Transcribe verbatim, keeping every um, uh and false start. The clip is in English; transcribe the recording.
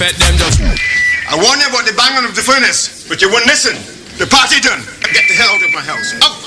Bet them just. I warned you about the banging of the furnace, but you wouldn't listen. The party done. Get the hell out of my house. Out!